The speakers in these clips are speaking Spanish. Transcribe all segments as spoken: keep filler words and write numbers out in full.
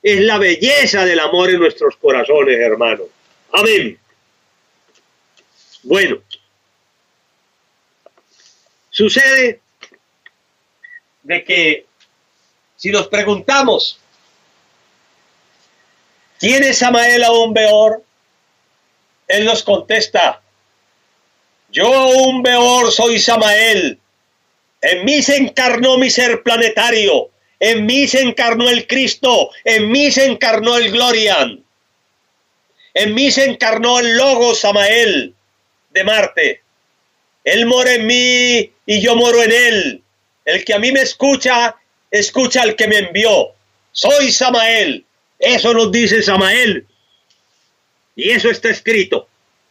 es la belleza del amor en nuestros corazones, hermanos. Amén. Bueno, sucede de que si nos preguntamos ¿quién es Samael aún Beor? Él nos contesta: yo aún Beor soy Samael. En mí se encarnó mi ser planetario. En mí se encarnó el Cristo. En mí se encarnó el Glorian. En mí se encarnó el Logos Samael de Marte. Él mora en mí y yo moro en él. El que a mí me escucha, escucha al que me envió. Soy Samael. Eso nos dice Samael. Y eso está escrito.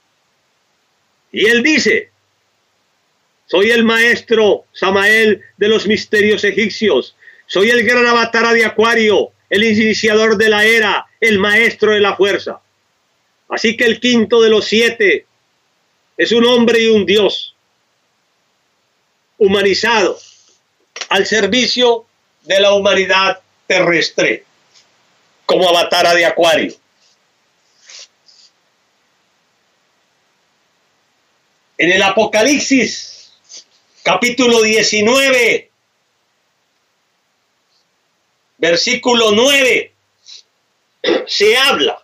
Y él dice: soy el maestro Samael de los misterios egipcios. Soy el gran avatara de Acuario, el iniciador de la era, el maestro de la fuerza. Así que el quinto de los siete es un hombre y un dios humanizado al servicio de la humanidad terrestre como avatara de Acuario. En el Apocalipsis, capítulo diecinueve, versículo nueve, se habla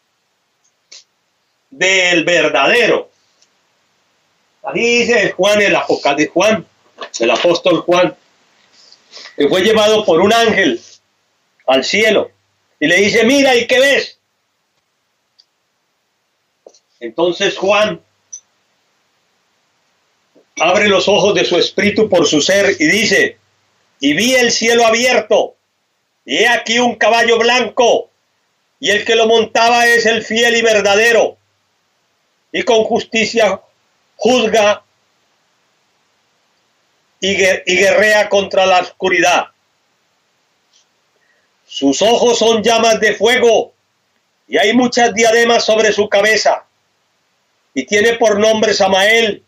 del verdadero. Ahí dice Juan, el Apocalipsis, Juan, el apóstol Juan, que fue llevado por un ángel al cielo y le dice: mira, ¿y qué ves? Entonces Juan abre los ojos de su espíritu por su ser y dice: y vi el cielo abierto, y he aquí un caballo blanco, y el que lo montaba es el fiel y verdadero, y con justicia juzga y, guer y guerrea contra la oscuridad. Sus ojos son llamas de fuego, y hay muchas diademas sobre su cabeza, y tiene por nombre Samael.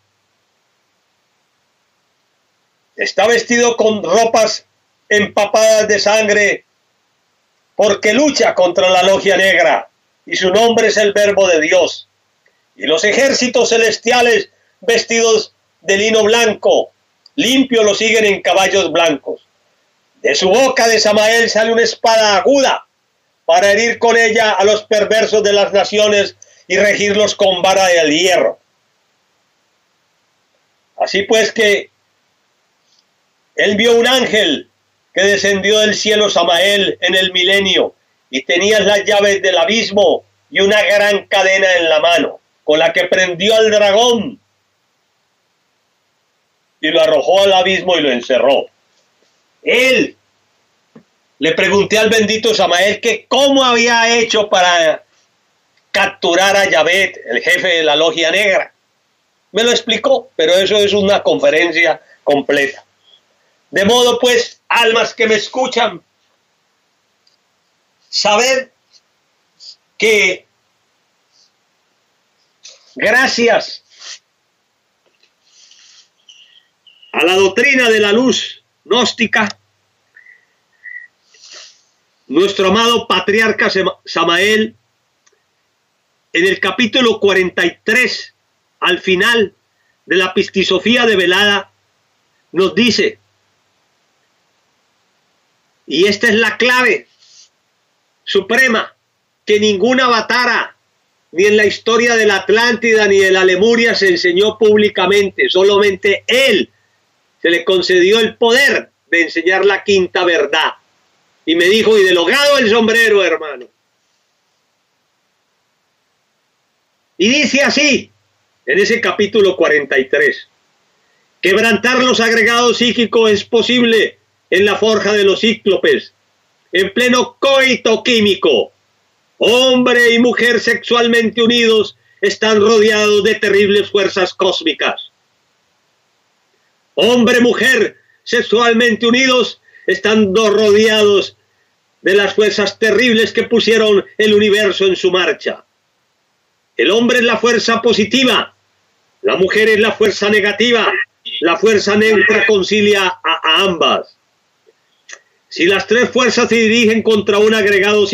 Está vestido con ropas empapadas de sangre, porque lucha contra la logia negra, y su nombre es el Verbo de Dios. Y los ejércitos celestiales, vestidos de lino blanco, limpio, lo siguen en caballos blancos. De su boca de Samael sale una espada aguda, para herir con ella a los perversos de las naciones y regirlos con vara de hierro. Así pues que él vio un ángel que descendió del cielo, Samael, en el milenio, y tenía las llaves del abismo y una gran cadena en la mano, con la que prendió al dragón y lo arrojó al abismo y lo encerró. Él, le pregunté al bendito Samael que cómo había hecho para capturar a Yahvet, el jefe de la logia negra. Me lo explicó, pero eso es una conferencia completa. De modo pues, almas que me escuchan, sabed que gracias a la doctrina de la luz gnóstica, nuestro amado patriarca Samael, en el capítulo cuarenta y tres, al final de la Pistisofía Develada, nos dice, y esta es la clave suprema, que ninguna avatara, ni en la historia de la Atlántida ni de la Lemuria, se enseñó públicamente. Solamente él se le concedió el poder de enseñar la quinta verdad. Y me dijo: y de logrado el sombrero, hermano. Y dice así, en ese capítulo cuarenta y tres, quebrantar los agregados psíquicos es posible en la forja de los cíclopes, en pleno coito químico. Hombre y mujer sexualmente unidos están rodeados de terribles fuerzas cósmicas. Hombre y mujer sexualmente unidos están rodeados de las fuerzas terribles que pusieron el universo en su marcha. El hombre es la fuerza positiva, la mujer es la fuerza negativa, la fuerza neutra concilia a, a ambas. Si las tres fuerzas se dirigen contra un agregado